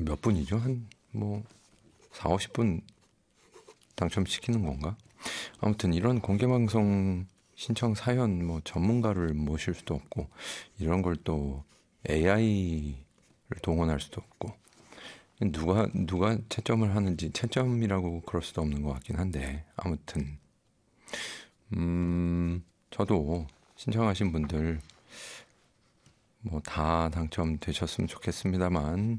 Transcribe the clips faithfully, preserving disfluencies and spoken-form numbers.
몇 분이죠? 한 뭐 사오십 분 당첨시키는 건가? 아무튼 이런 공개방송 신청 사연 뭐 전문가를 모실 수도 없고 이런 걸 또 에이아이를 동원할 수도 없고 누가 누가 채점을 하는지 채점이라고 그럴 수도 없는 것 같긴 한데 아무튼 음 저도 신청하신 분들 뭐 다 당첨되셨으면 좋겠습니다만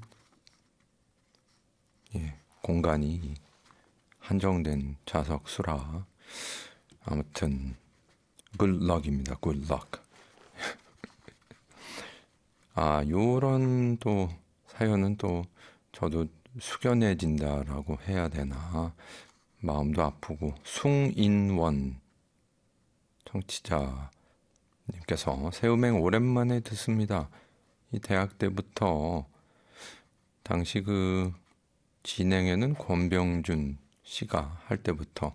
예, 공간이 한정된 좌석 수라 아무튼 good luck입니다. good luck. 아 요런 또 사연은 또 저도 숙연해진다라고 해야 되나 마음도 아프고 숭인원 청취자님께서 새우맹 오랜만에 듣습니다. 이 대학 때부터 당시 그 진행에는 권병준 씨가 할 때부터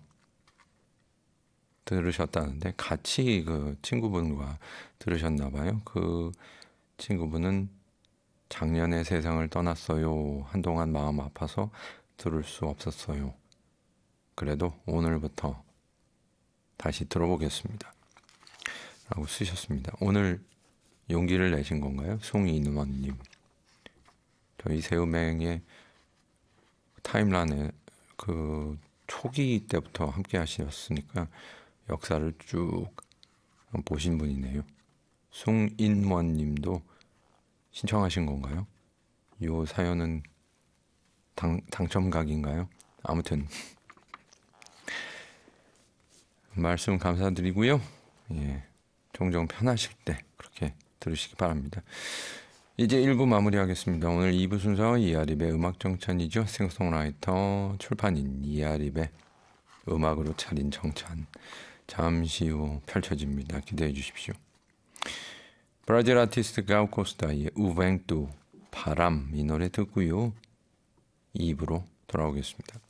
들으셨다는데 같이 그 친구분과 들으셨나 봐요. 그 친구분은 작년에 세상을 떠났어요. 한동안 마음 아파서 들을 수 없었어요. 그래도 오늘부터 다시 들어보겠습니다. 라고 쓰셨습니다. 오늘 용기를 내신 건가요? 송인원님. 저희 새우맹의 타임라인에 그 초기 때부터 함께 하셨으니까 역사를 쭉 보신 분이네요. 송인원 님도 신청하신 건가요? 이 사연은 당, 당첨각인가요? 아무튼 말씀 감사드리고요. 예, 종종 편하실 때 그렇게 들으시기 바랍니다. 이제 일 부 마무리하겠습니다. 오늘 이 부 순서 이하립의 음악정찬이죠. 싱어송라이터 출판인 이하립의 음악으로 차린 정찬 잠시 후 펼쳐집니다. 기대해 주십시오. 브라질 아티스트 가우코스타의 우벤투 바람 이 노래 듣고요. 이 부로 돌아오겠습니다.